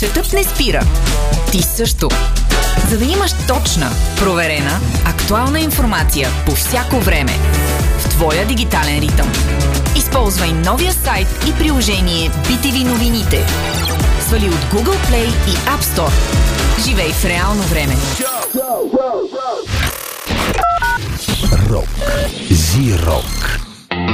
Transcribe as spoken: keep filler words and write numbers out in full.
Светът не спира. Ти също. За да имаш точна, проверена, актуална информация по всяко време. В твоя дигитален ритъм. Използвай новия сайт и приложение би ти ви новините. Свали от Google Play и App Store. Живей в реално време. Рок. Зи-рок.